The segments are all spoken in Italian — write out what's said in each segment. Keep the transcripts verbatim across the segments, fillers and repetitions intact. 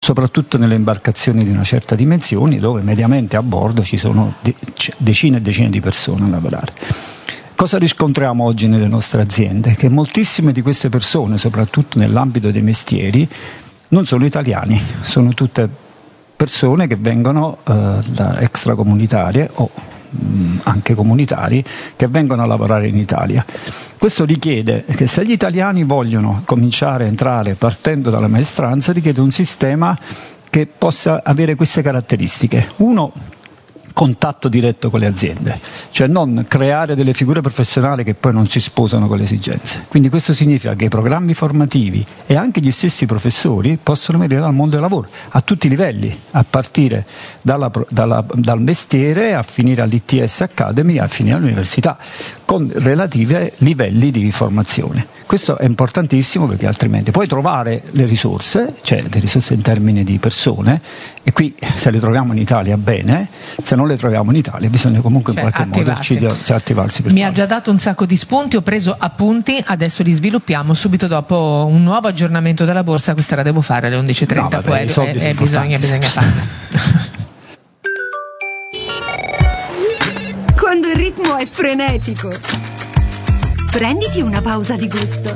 soprattutto nelle imbarcazioni di una certa dimensione, dove mediamente a bordo ci sono de- decine e decine di persone a lavorare. Cosa riscontriamo oggi nelle nostre aziende? Che moltissime di queste persone, soprattutto nell'ambito dei mestieri, non sono italiani, sono tutte persone che vengono eh, da extracomunitarie o mh, anche comunitari, che vengono a lavorare in Italia. Questo richiede che, se gli italiani vogliono cominciare a entrare partendo dalla maestranza, richiede un sistema che possa avere queste caratteristiche. Uno, contatto diretto con le aziende, cioè non creare delle figure professionali che poi non si sposano con le esigenze. Quindi questo significa che i programmi formativi e anche gli stessi professori possono venire dal mondo del lavoro a tutti i livelli, a partire dalla, dalla, dal mestiere a finire all'I T S Academy, a finire all'università, con relativi livelli di formazione. Questo è importantissimo, perché altrimenti puoi trovare le risorse, cioè le risorse in termini di persone, e qui se le troviamo in Italia bene, se non le troviamo in Italia bisogna comunque cioè, in qualche attivarsi. modo ci, cioè, attivarsi per Mi farlo. ha già dato un sacco di spunti, ho preso appunti, adesso li sviluppiamo subito dopo un nuovo aggiornamento della borsa. Questa la devo fare alle undici e trenta, no, vabbè, poi eh, eh, bisogna, bisogna farla. Quando il ritmo è frenetico, prenditi una pausa di gusto.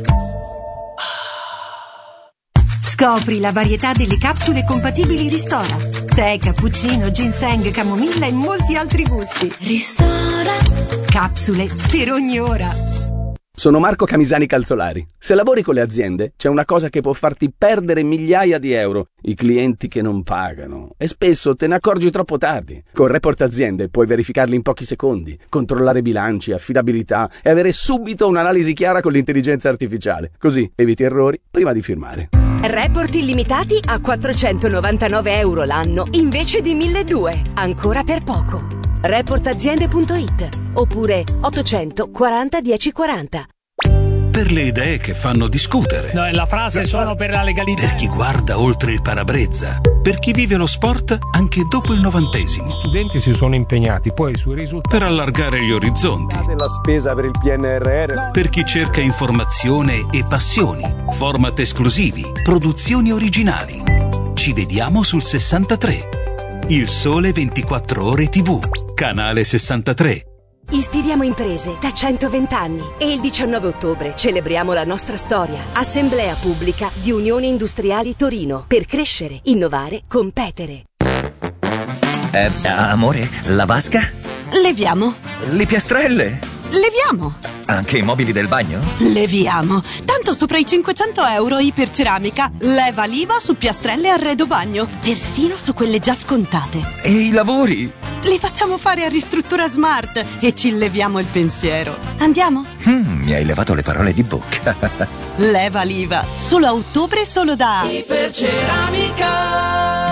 Scopri la varietà delle capsule compatibili Ristora. Tè, cappuccino, ginseng, camomilla e molti altri gusti. Ristora. Capsule per ogni ora. Sono Marco Camisani Calzolari. Se lavori con le aziende, c'è una cosa che può farti perdere migliaia di euro: i clienti che non pagano. E spesso te ne accorgi troppo tardi. Con Report Aziende puoi verificarli in pochi secondi, controllare bilanci, affidabilità e avere subito un'analisi chiara con l'intelligenza artificiale. Così eviti errori prima di firmare. Report illimitati a quattrocentonovantanove euro l'anno invece di milleduecento. Ancora per poco. report aziende punto it oppure ottocento quaranta dieci quaranta. Per le idee che fanno discutere. No, la frase sono per la legalità. Per chi guarda oltre il parabrezza. Per chi vive lo sport anche dopo il novantesimo. Gli studenti si sono impegnati poi sui risultati. Per allargare gli orizzonti. La spesa per il P N R R. Per chi cerca informazione e passioni. Format esclusivi. Produzioni originali. Ci vediamo sul sessantatré. Il Sole ventiquattro Ore tivù. Canale sessantatré. Ispiriamo imprese da centoventi anni e il diciannove ottobre celebriamo la nostra storia. Assemblea pubblica di Unioni Industriali Torino, per crescere, innovare, competere. Eh, amore, la vasca? Leviamo. Le piastrelle? Leviamo. Anche i mobili del bagno? Leviamo. Tanto sopra i cinquecento euro Iperceramica. Leva l'I V A su piastrelle e arredo bagno. Persino su quelle già scontate. E i lavori? Li facciamo fare a Ristruttura Smart e ci leviamo il pensiero. Andiamo? Mm, mi hai levato le parole di bocca. Leva l'I V A. Solo a ottobre, solo da Iperceramica.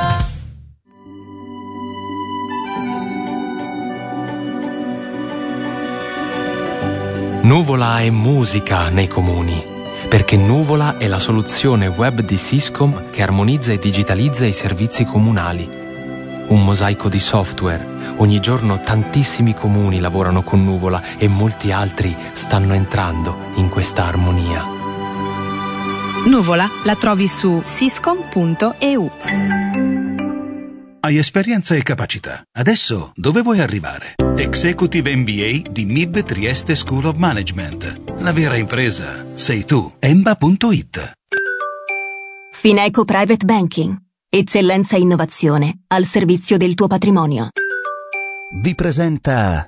Nuvola è musica nei comuni, perché Nuvola è la soluzione web di Syscom che armonizza e digitalizza i servizi comunali. Un mosaico di software. Ogni giorno tantissimi comuni lavorano con Nuvola e molti altri stanno entrando in questa armonia. Nuvola la trovi su syscom punto e u. Hai esperienza e capacità. Adesso dove vuoi arrivare? Executive M B A di M I B Trieste School of Management. La vera impresa sei tu. Emba punto it. Fineco Private Banking. Eccellenza e innovazione al servizio del tuo patrimonio. Vi presenta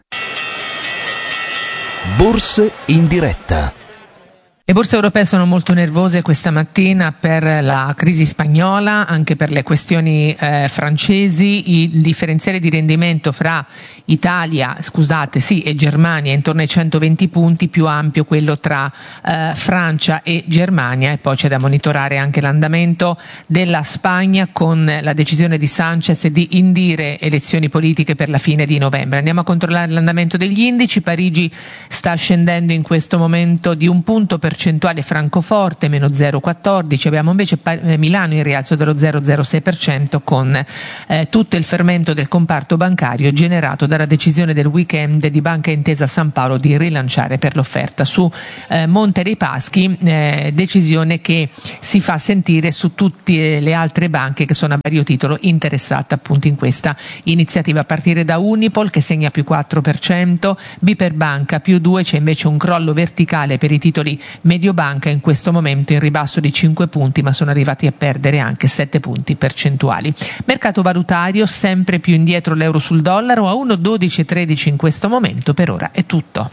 Borse in diretta. Le borse europee sono molto nervose questa mattina per la crisi spagnola, anche per le questioni eh, francesi. Il differenziale di rendimento fra Italia, scusate, sì, e Germania è intorno ai centoventi punti, più ampio quello tra eh, Francia e Germania, e poi c'è da monitorare anche l'andamento della Spagna con la decisione di Sanchez di indire elezioni politiche per la fine di novembre. Andiamo a controllare l'andamento degli indici. Parigi sta scendendo in questo momento di un punto percentuale percentuale Francoforte meno zero virgola quattordici, abbiamo invece Milano in rialzo dello zero virgola zero sei per cento con eh, tutto il fermento del comparto bancario generato dalla decisione del weekend di Banca Intesa San Paolo di rilanciare per l'offerta su eh, Monte dei Paschi, eh, decisione che si fa sentire su tutte le altre banche che sono a vario titolo interessate appunto in questa iniziativa, a partire da Unipol che segna più quattro per cento, Biper Banca più due, c'è invece un crollo verticale per i titoli Mediobanca in questo momento in ribasso di cinque punti, ma sono arrivati a perdere anche sette punti percentuali. Mercato valutario sempre più indietro l'euro sul dollaro a uno virgola dodici tredici in questo momento. Per ora è tutto.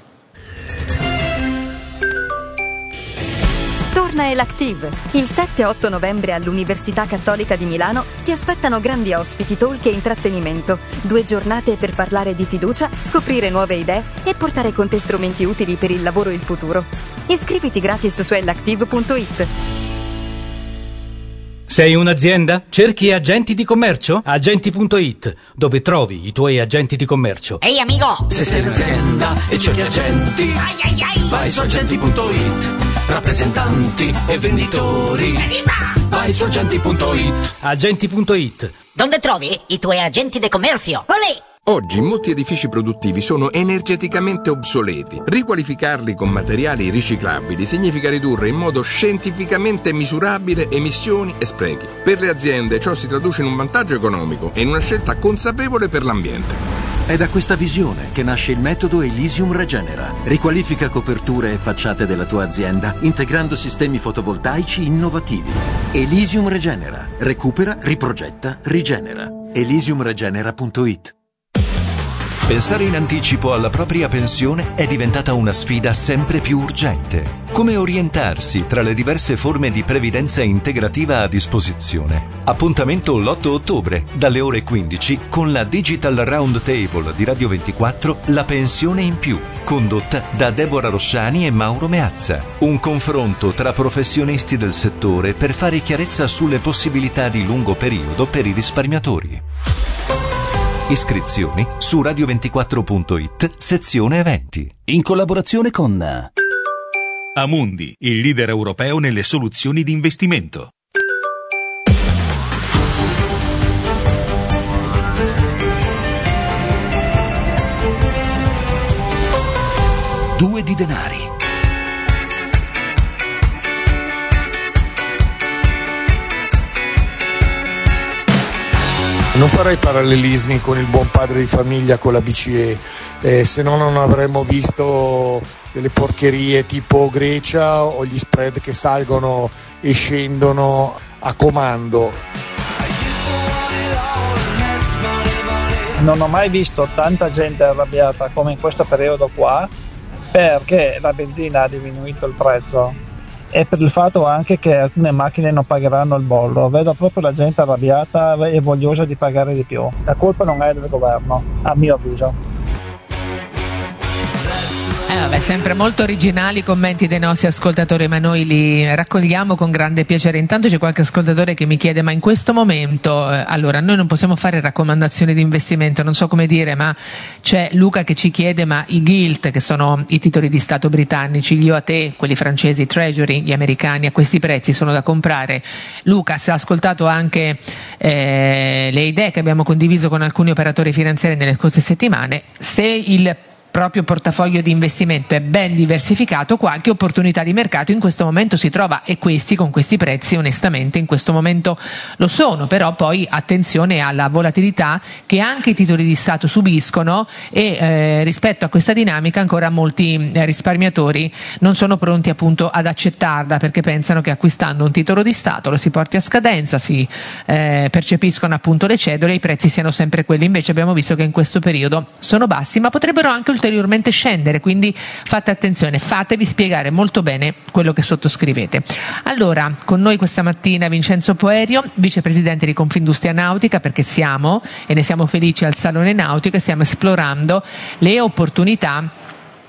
Torna Elactive. Il sette e otto novembre all'Università Cattolica di Milano ti aspettano grandi ospiti, talk e intrattenimento. Due giornate per parlare di fiducia, scoprire nuove idee e portare con te strumenti utili per il lavoro e il futuro. Iscriviti gratis su elactive punto it. Sei un'azienda? Cerchi agenti di commercio? Agenti punto it, dove trovi i tuoi agenti di commercio. Ehi amico! Se sei un'azienda e cerchi agenti, ai ai ai. vai su agenti punto it. Rappresentanti e venditori, vai su agenti punto it. Agenti punto it. Dove trovi i tuoi agenti di commercio? Olè! Oggi molti edifici produttivi sono energeticamente obsoleti. Riqualificarli con materiali riciclabili significa ridurre in modo scientificamente misurabile emissioni e sprechi. Per le aziende ciò si traduce in un vantaggio economico e in una scelta consapevole per l'ambiente. È da questa visione che nasce il metodo Elysium Regenera. Riqualifica coperture e facciate della tua azienda integrando sistemi fotovoltaici innovativi. Elysium Regenera. Recupera, riprogetta, rigenera. elysium regenera punto it. Pensare in anticipo alla propria pensione è diventata una sfida sempre più urgente. Come orientarsi tra le diverse forme di previdenza integrativa a disposizione? Appuntamento l'otto ottobre, dalle ore quindici, con la Digital Round Table di Radio ventiquattro, La pensione in più, condotta da Deborah Rosciani e Mauro Meazza. Un confronto tra professionisti del settore per fare chiarezza sulle possibilità di lungo periodo per i risparmiatori. Iscrizioni su radio ventiquattro punto it, sezione eventi. In collaborazione con Amundi, il leader europeo nelle soluzioni di investimento. Due di denari. Non farei parallelismi con il buon padre di famiglia, con la B C E, eh, se no non avremmo visto delle porcherie tipo Grecia o gli spread che salgono e scendono a comando. Non ho mai visto tanta gente arrabbiata come in questo periodo qua, perché la benzina ha diminuito il prezzo e per il fatto anche che alcune macchine non pagheranno il bollo. Vedo proprio la gente arrabbiata e vogliosa di pagare di più. La colpa non è del governo, a mio avviso. Eh vabbè, sempre molto originali i commenti dei nostri ascoltatori, ma noi li raccogliamo con grande piacere. Intanto c'è qualche ascoltatore che mi chiede: ma in questo momento, eh, allora noi non possiamo fare raccomandazioni di investimento, non so come dire, ma c'è Luca che ci chiede: ma i gilt, che sono i titoli di Stato britannici, gli O A T, quelli francesi, i Treasury, gli americani, a questi prezzi sono da comprare? Luca, se ha ascoltato anche eh, le idee che abbiamo condiviso con alcuni operatori finanziari nelle scorse settimane, se il proprio portafoglio di investimento è ben diversificato, qualche opportunità di mercato in questo momento si trova, e questi con questi prezzi onestamente in questo momento lo sono. Però poi attenzione alla volatilità che anche i titoli di Stato subiscono e eh, rispetto a questa dinamica ancora molti eh, risparmiatori non sono pronti appunto ad accettarla, perché pensano che acquistando un titolo di Stato lo si porti a scadenza, si eh, percepiscono appunto le cedole e i prezzi siano sempre quelli. Invece abbiamo visto che in questo periodo sono bassi, ma potrebbero anche ulteriormente scendere, quindi fate attenzione, fatevi spiegare molto bene quello che sottoscrivete. Allora, con noi questa mattina Vincenzo Poerio, vicepresidente di Confindustria Nautica, perché siamo, e ne siamo felici, al Salone Nautico e stiamo esplorando le opportunità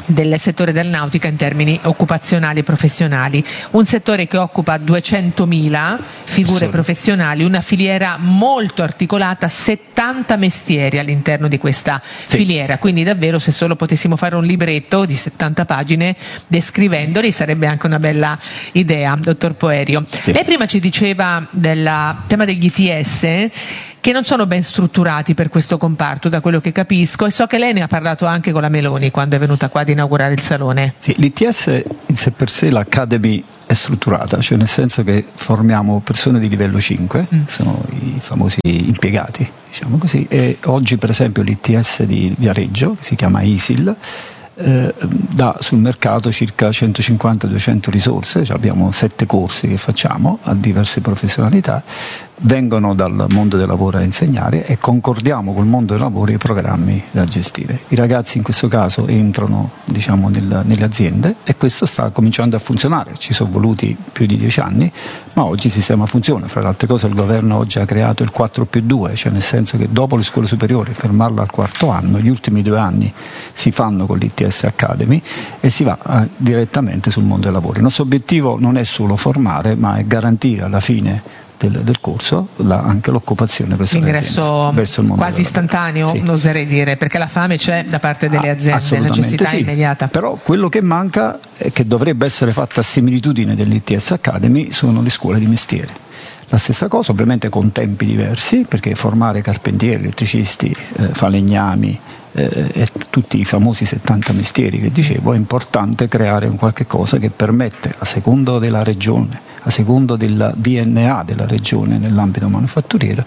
del settore dell'autica in termini occupazionali e professionali, un settore che occupa duecentomila figure professionali, una filiera molto articolata, settanta mestieri all'interno di questa sì. filiera, quindi davvero se solo potessimo fare un libretto di settanta pagine descrivendoli sarebbe anche una bella idea, dottor Poerio. Sì. Lei prima ci diceva del tema degli I T S che non sono ben strutturati per questo comparto, da quello che capisco, e so che lei ne ha parlato anche con la Meloni quando è venuta qua ad inaugurare il salone. Sì, l'I T S in sé per sé, l'Academy è strutturata, cioè nel senso che formiamo persone di livello cinque, mm. sono i famosi impiegati, diciamo così, e oggi per esempio l'I T S di Viareggio, che si chiama I S I L, eh, dà sul mercato circa centocinquanta duecento risorse, cioè abbiamo sette corsi che facciamo a diverse professionalità, vengono dal mondo del lavoro a insegnare e concordiamo col mondo del lavoro i programmi da gestire. I ragazzi in questo caso entrano, diciamo, nel, nelle aziende e questo sta cominciando a funzionare. Ci sono voluti più di dieci anni, ma oggi il sistema funziona. Fra le altre cose il governo oggi ha creato il quattro più due, cioè nel senso che dopo le scuole superiori fermarla al quarto anno, gli ultimi due anni si fanno con l'I T S Academy e si va eh, direttamente sul mondo del lavoro. Il nostro obiettivo non è solo formare, ma è garantire alla fine Del, del corso la, anche l'occupazione verso l'ingresso verso il mondo quasi istantaneo, sì. oserei dire, perché la fame c'è da parte delle aziende, la necessità sì. è immediata. Però quello che manca e che dovrebbe essere fatta a similitudine dell'I T S Academy sono le scuole di mestiere. La stessa cosa, ovviamente con tempi diversi, perché formare carpentieri, elettricisti, eh, falegnami eh, e tutti i famosi settanta mestieri che dicevo, è importante creare un qualche cosa che permette, a secondo della regione, a secondo del D N A della regione nell'ambito manufatturiero,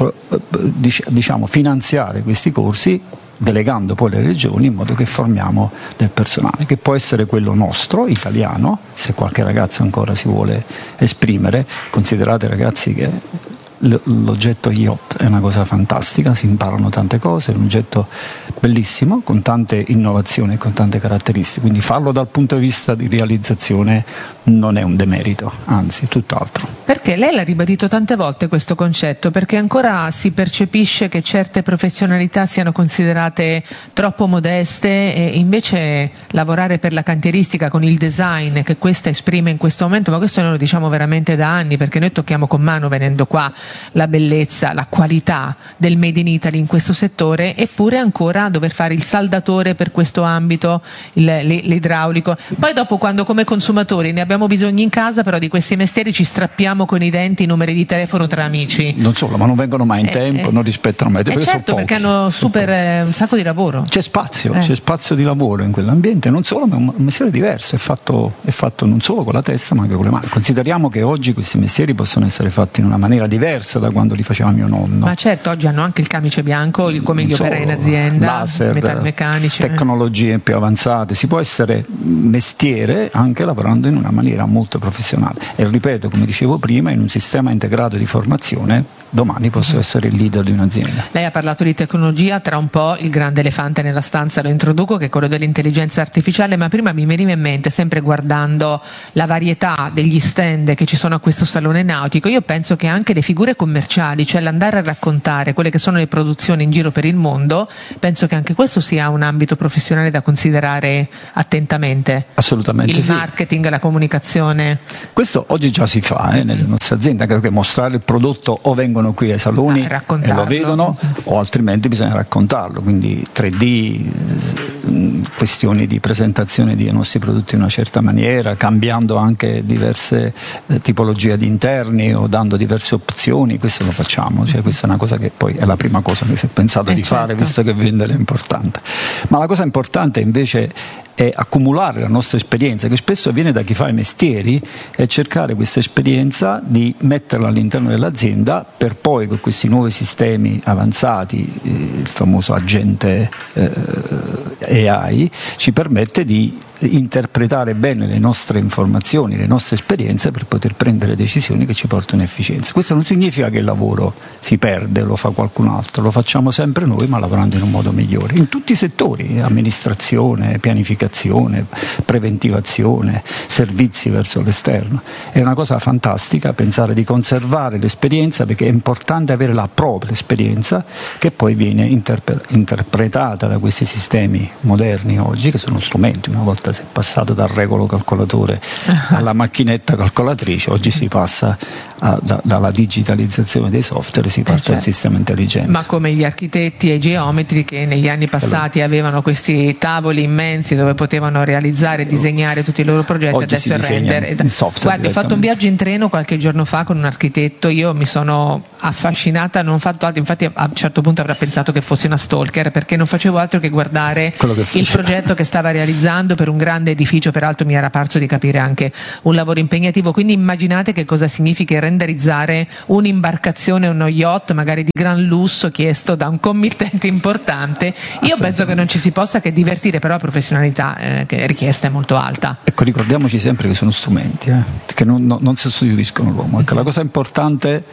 diciamo finanziare questi corsi delegando poi le regioni in modo che formiamo del personale che può essere quello nostro, italiano, se qualche ragazzo ancora si vuole esprimere. Considerate ragazzi che l'oggetto yacht è una cosa fantastica, si imparano tante cose, è un oggetto bellissimo con tante innovazioni e con tante caratteristiche, quindi farlo dal punto di vista di realizzazione non è un demerito, anzi tutt'altro. Perché lei l'ha ribadito tante volte questo concetto, perché ancora si percepisce che certe professionalità siano considerate troppo modeste e invece lavorare per la cantieristica con il design che questa esprime in questo momento, ma questo noi lo diciamo veramente da anni, perché noi tocchiamo con mano venendo qua la bellezza, la qualità del Made in Italy in questo settore, eppure ancora dover fare il saldatore per questo ambito, il, l'idraulico. Poi dopo, quando come consumatori ne abbiamo bisogno in casa, però di questi mestieri ci strappiamo con i denti i numeri di telefono tra amici. Non solo, ma non vengono mai in eh, tempo, eh. non rispettano mai. Eh perché certo, sono perché hanno super eh, un sacco di lavoro. C'è spazio, eh. c'è spazio di lavoro in quell'ambiente, non solo, ma è un mestiere diverso, è fatto, è fatto non solo con la testa ma anche con le mani. Consideriamo che oggi questi mestieri possono essere fatti in una maniera diversa da quando li faceva mio nonno. Ma certo, oggi hanno anche il camice bianco, il come li opera in azienda, laser, metalmeccanici, tecnologie più avanzate. Si può essere mestiere anche lavorando in una maniera molto professionale e ripeto, come dicevo prima, in un sistema integrato di formazione domani posso essere il leader di un'azienda. Lei ha parlato di tecnologia, tra un po' il grande elefante nella stanza lo introduco, che è quello dell'intelligenza artificiale, ma prima mi veniva in mente, sempre guardando la varietà degli stand che ci sono a questo salone nautico, io penso che anche le figure commerciali, cioè l'andare a raccontare quelle che sono le produzioni in giro per il mondo, penso che anche questo sia un ambito professionale da considerare attentamente. Assolutamente il sì. marketing, la comunicazione. Questo oggi già si fa eh, nelle nostre aziende, anche perché mostrare il prodotto o vengono qui ai saloni ah, e lo vedono o altrimenti bisogna raccontarlo, quindi tre D, questioni di presentazione dei nostri prodotti in una certa maniera, cambiando anche diverse eh, tipologie di interni o dando diverse opzioni, questo lo facciamo, cioè questa è una cosa che poi è la prima cosa che si è pensato eh di certo. fare, visto che vendere è importante. Ma la cosa importante invece è accumulare la nostra esperienza, che spesso avviene da chi fa i mestieri, e cercare questa esperienza di metterla all'interno dell'azienda per poi con questi nuovi sistemi avanzati, eh, il famoso agente eh, A I, ci permette di interpretare bene le nostre informazioni, le nostre esperienze per poter prendere decisioni che ci portano efficienza. Questo non significa che il lavoro si perde, lo fa qualcun altro, lo facciamo sempre noi, ma lavorando in un modo migliore, in tutti i settori: amministrazione, pianificazione, preventivazione, servizi verso l'esterno. È una cosa fantastica pensare di conservare l'esperienza, perché è importante avere la propria esperienza che poi viene interpre- interpretata da questi sistemi moderni oggi, che sono strumenti. Una volta si è passato dal regolo calcolatore alla macchinetta calcolatrice, oggi si passa a, da, dalla digitalizzazione dei software, si parte certo. al sistema intelligente. Ma come gli architetti e i geometri che negli anni passati allora. avevano questi tavoli immensi dove potevano realizzare e disegnare tutti i loro progetti, oggi adesso il render. In software. Guardi, ho fatto un viaggio in treno qualche giorno fa con un architetto, io mi sono affascinata, non ho fatto altro, infatti a un certo punto avrà pensato che fossi una stalker, perché non facevo altro che guardare che il progetto che stava realizzando per un grande edificio, peraltro mi era parso di capire anche un lavoro impegnativo, quindi immaginate che cosa significa renderizzare un'imbarcazione, uno yacht magari di gran lusso chiesto da un committente importante. Io penso che non ci si possa che divertire, però la professionalità eh, che è richiesta è molto alta. Ecco, ricordiamoci sempre che sono strumenti, eh, che non, non, non sostituiscono l'uomo. Ecco, la cosa importante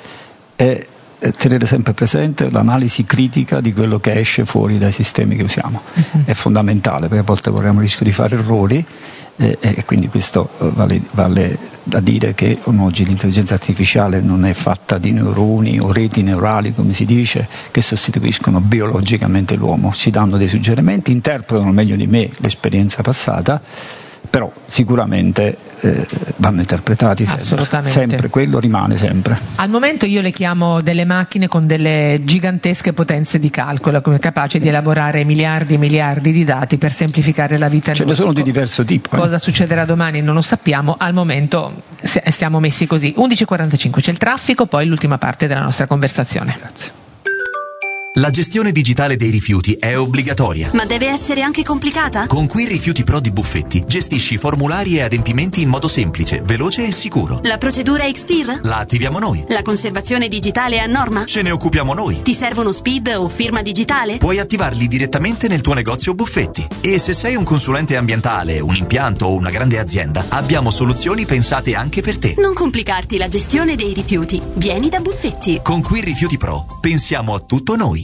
è tenere sempre presente l'analisi critica di quello che esce fuori dai sistemi che usiamo. Uh-huh. È fondamentale, perché a volte corriamo il rischio di fare errori, eh, e quindi questo vale, vale da dire che oggi l'intelligenza artificiale non è fatta di neuroni o reti neurali, come si dice, che sostituiscono biologicamente l'uomo. Ci danno dei suggerimenti, interpretano meglio di me l'esperienza passata, però sicuramente eh, vanno interpretati sempre. Assolutamente. Sempre, quello rimane sempre. Al momento io le chiamo delle macchine con delle gigantesche potenze di calcolo, come capaci di elaborare miliardi e miliardi di dati per semplificare la vita. Ce ne sono di diverso tipo. Eh. Cosa succederà domani non lo sappiamo, al momento stiamo messi così. undici e quarantacinque c'è il traffico, poi l'ultima parte della nostra conversazione. Grazie. La gestione digitale dei rifiuti è obbligatoria. Ma deve essere anche complicata? Con Qui Rifiuti Pro di Buffetti gestisci formulari e adempimenti in modo semplice, veloce e sicuro. La procedura X P I R? La attiviamo noi. La conservazione digitale è a norma? Ce ne occupiamo noi. Ti servono S P I D o firma digitale? Puoi attivarli direttamente nel tuo negozio Buffetti. E se sei un consulente ambientale, un impianto o una grande azienda, abbiamo soluzioni pensate anche per te. Non complicarti la gestione dei rifiuti. Vieni da Buffetti. Con Qui Rifiuti Pro pensiamo a tutto noi.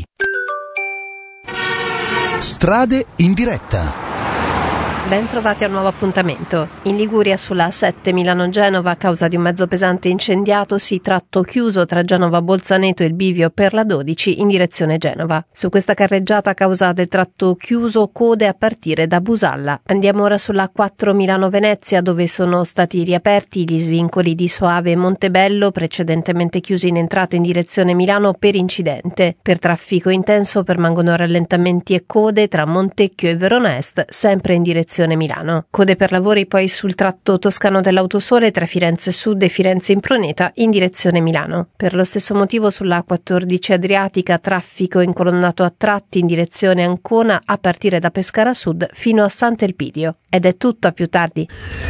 Strade in diretta. Ben trovati al nuovo appuntamento. In Liguria sulla A sette Milano-Genova, a causa di un mezzo pesante incendiatosi, tratto chiuso tra Genova-Bolzaneto e il bivio per la dodici in direzione Genova. Su questa carreggiata, a causa del tratto chiuso, code a partire da Busalla. Andiamo ora sulla A quattro Milano-Venezia, dove sono stati riaperti gli svincoli di Soave e Montebello, precedentemente chiusi in entrata in direzione Milano per incidente. Per traffico intenso permangono rallentamenti e code tra Montecchio e Verona Est, sempre in direzione Milano. Code per lavori poi sul tratto toscano dell'Autosole tra Firenze Sud e Firenze Improneta in direzione Milano. Per lo stesso motivo sulla A quattordici Adriatica, traffico incolonnato a tratti in direzione Ancona a partire da Pescara Sud fino a Sant'Elpidio. Ed è tutto, a più tardi.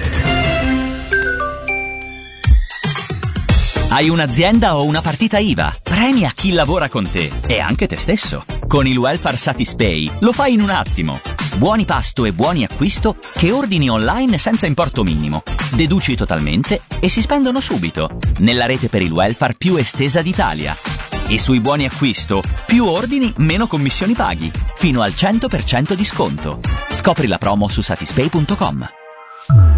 Hai un'azienda o una partita I V A? Premia chi lavora con te e anche te stesso. Con il Welfare Satispay lo fai in un attimo. Buoni pasto e buoni acquisto che ordini online senza importo minimo. Deduci totalmente e si spendono subito. Nella rete per il welfare più estesa d'Italia. E sui buoni acquisto, più ordini, meno commissioni paghi. Fino al cento per cento di sconto. Scopri la promo su satispay punto com.